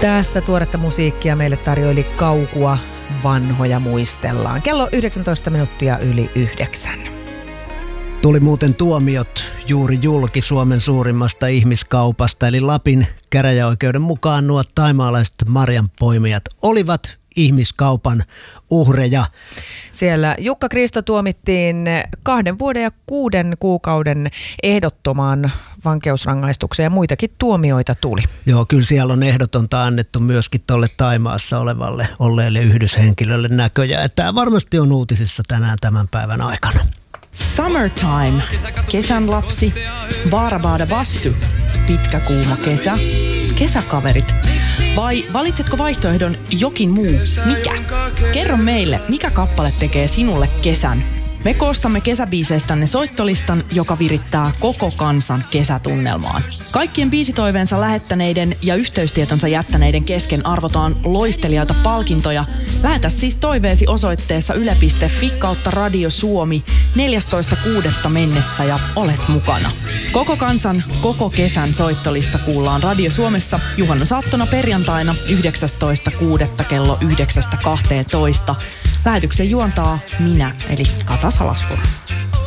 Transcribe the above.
Tässä tuoretta musiikkia meille tarjoili Kaukua, vanhoja muistellaan. Kello 19 minuuttia yli 9. Tuli muuten tuomiot juuri julki Suomen suurimmasta ihmiskaupasta, eli Lapin käräjäoikeuden mukaan nuo taimaalaiset marjanpoimijat olivat ihmiskaupan uhreja. Siellä Jukka Kristo tuomittiin 2 vuoden ja 6 kuukauden ehdottomaan vankeusrangaistukseen ja muitakin tuomioita tuli. Joo, kyllä siellä on ehdotonta annettu myöskin tuolle Taimaassa olleelle yhdyshenkilölle näköjään. Tämä varmasti on uutisissa tänään tämän päivän aikana. Summertime, kesän lapsi, Baarabaada Vastu, pitkä kuuma kesä, kesäkaverit. Vai valitsetko vaihtoehdon jokin muu? Mikä? Kerro meille, mikä kappale tekee sinulle kesän. Me koostamme kesäbiiseistänne soittolistan, joka virittää koko kansan kesätunnelmaan. Kaikkien biisitoiveensa lähettäneiden ja yhteystietonsa jättäneiden kesken arvotaan loistelijoita palkintoja. Lähetä siis toiveesi osoitteessa yle.fi/Radio Suomi 14.6. mennessä ja olet mukana. Koko kansan, koko kesän soittolista kuullaan Radio Suomessa juhannusaattona perjantaina 19.6. kello 9.12. Lähetyksen juontaa minä, eli Kata Salaspuro.